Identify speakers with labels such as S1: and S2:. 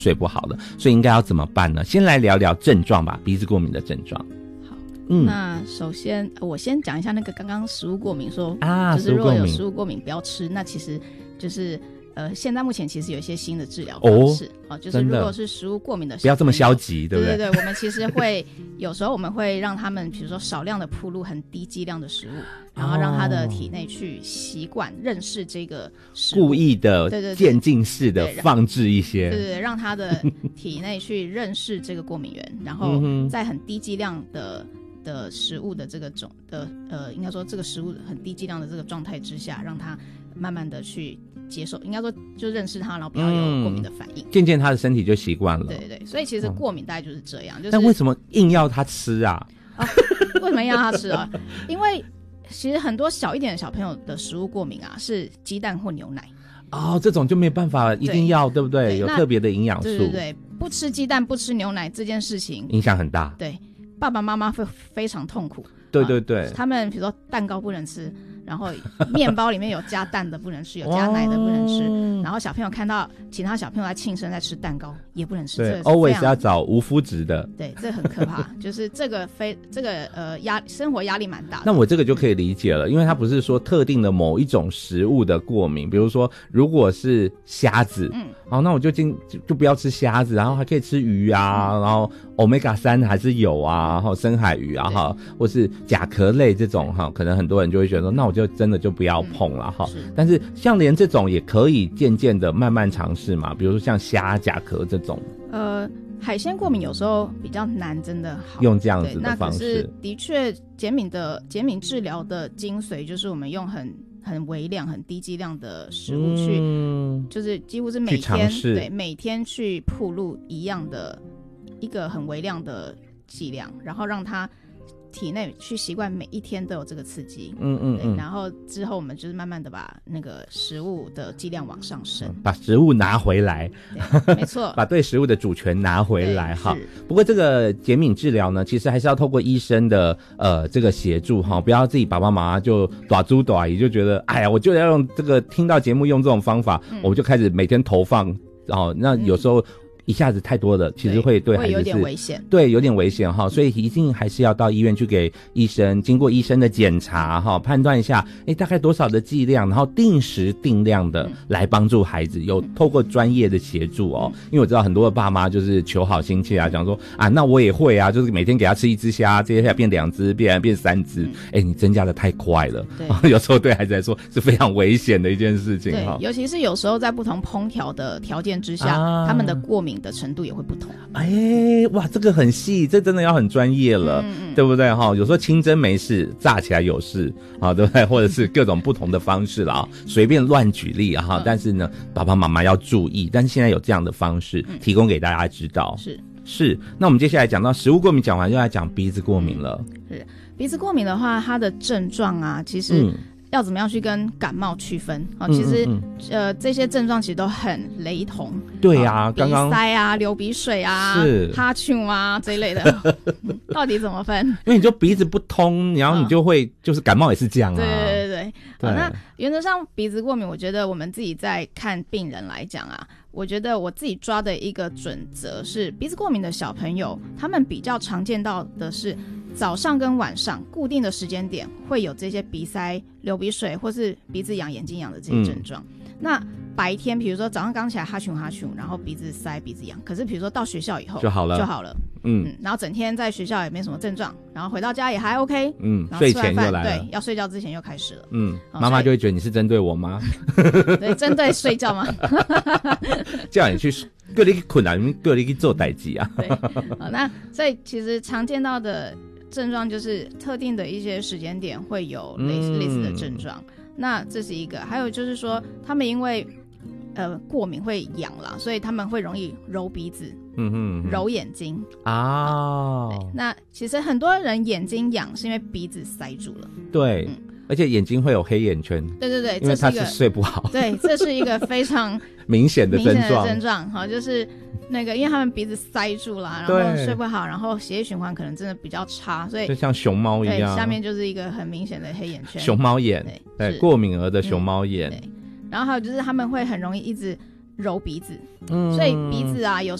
S1: 睡不好的，所以应该要怎么办呢？先来聊聊症状吧，鼻子过敏的症状。
S2: 那首先我先讲一下那个刚刚食物过敏说就是如果有食物过敏不要吃，那其实就是现在目前其实有一些新的治疗方式就是如果是食物过敏的小朋友，
S1: 不要这么消极，对不对？
S2: 对对对，我们其实会有时候我们会让他们比如说少量的暴露很低剂量的食物，然后让他的体内去习惯认识这个食物，
S1: 故意的渐进式的放置一些，
S2: 对对对，让他的体内去认识这个过敏源，然后在很低剂量的食物的这个应该说这个食物很低剂量的这个状态之下，让他慢慢的去接受，应该说就认识它，然后不要有过敏的反应，渐
S1: 渐他的身体就习惯了。
S2: 对对对，所以其实过敏大概就是这样。就是
S1: 但为什么硬要他吃啊？
S2: 为什么要他吃啊？因为其实很多小一点的小朋友的食物过敏啊，是鸡蛋或牛奶。
S1: 这种就没有办法，一定要 对不对？有特别的营养素。
S2: 对对对，不吃鸡蛋不吃牛奶这件事情
S1: 影响很大。
S2: 对，爸爸妈妈会非常痛苦。
S1: 对对对，
S2: 他们比如说蛋糕不能吃，然后面包里面有加蛋的不能吃，有加奶的不能吃，然后小朋友看到其他小朋友在庆生在吃蛋糕也不能吃。
S1: 对 ，always 要找无麸质的。
S2: 对，这很可怕，就是这个生活压力蛮大的。
S1: 那我这个就可以理解了，因为它不是说特定的某一种食物的过敏，比如说如果是虾子，那我就不要吃虾子，然后还可以吃鱼啊，然后 omega 3还是有啊，然后深海鱼啊，或是甲壳类这种可能很多人就会觉得说，那我就真的就不要碰了但是像连这种也可以渐渐的慢慢尝试嘛，比如说像虾、甲壳这种。
S2: 海鲜过敏有时候比较难，真的好
S1: 用这样子的方式。
S2: 那可是的确减敏治疗的精髓就是我们用很微量、很低剂量的食物去，就是几乎是每天去暴露一样的一个很微量的剂量，然后让它体内去习惯每一天都有这个刺激，然后之后我们就是慢慢的把那个食物的剂量往上升，
S1: 把食物拿回来，
S2: 对，没错，
S1: 把对食物的主权拿回来哈。不过这个减敏治疗呢，其实还是要透过医生的这个协助哈，不要自己爸爸妈妈就大猪大姨就觉得，哎呀，我就要用这个听到节目用这种方法，我就开始每天投放，然后那有时候。一下子太多了，其实会对孩子是
S2: 有点危险，
S1: 对，有点危险哈，所以一定还是要到医院去给医生经过医生的检查哈，判断一下，大概多少的剂量，然后定时定量的来帮助孩子，有透过专业的协助因为我知道很多的爸妈就是求好心切啊，讲说那我也会啊，就是每天给他吃一只虾，接下来变2只，变3只，你增加的太快了，有时候对孩子来说是非常危险的一件事情哈，
S2: 尤其是有时候在不同烹调的条件之下，他们的过敏的程度也会不同。
S1: 哇，这个很细，这真的要很专业了，对不对有时候清蒸没事，炸起来有事对不对？或者是各种不同的方式啦随便乱举例但是呢，爸爸妈妈要注意。但是现在有这样的方式提供给大家知道。是。那我们接下来讲到食物过敏，讲完就来讲鼻子过敏了。
S2: 是鼻子过敏的话，它的症状啊，其实要怎么样去跟感冒区分其实这些症状其实都很雷同。
S1: 对啊，刚刚
S2: 鼻塞啊、流鼻水啊、哈啾啊这一类的到底怎么分？
S1: 因为你就鼻子不通，然后你就会就是感冒也是这样啊。
S2: 对对对。那原则上鼻子过敏，我觉得我们自己在看病人来讲啊，我觉得我自己抓的一个准则是，鼻子过敏的小朋友他们比较常见到的是早上跟晚上固定的时间点会有这些鼻塞、流鼻水或是鼻子痒、眼睛痒的这些症状。那白天比如说早上刚起来哈啾哈啾，然后鼻子塞、鼻子痒，可是比如说到学校以后就好了，然后整天在学校也没什么症状，然后回到家也还 OK， 然后吃完饭对，要睡觉之前又开始了，
S1: 妈妈就会觉得你是针对我吗？
S2: 对，针对睡觉吗？
S1: 叫你去叫你去困啊，叫你去做代志啊。
S2: 对，那所以其实常见到的症状就是特定的一些时间点会有类似的症状。那这是一个，还有就是说他们因为过敏会痒啦，所以他们会容易揉鼻子，揉眼睛那其实很多人眼睛痒是因为鼻子塞住了。
S1: 对，而且眼睛会有黑眼圈。
S2: 对对对，
S1: 因为他是睡不好。
S2: 对，这是一个非常
S1: 明显的症
S2: 状就是那个因为他们鼻子塞住了，然后睡不好，然后血液循环可能真的比较差，所以
S1: 就像熊猫一样，
S2: 对，下面就是一个很明显的黑眼圈，
S1: 熊猫眼，对，过敏儿的熊猫眼。
S2: 然后还有就是他们会很容易一直揉鼻子，所以鼻子啊有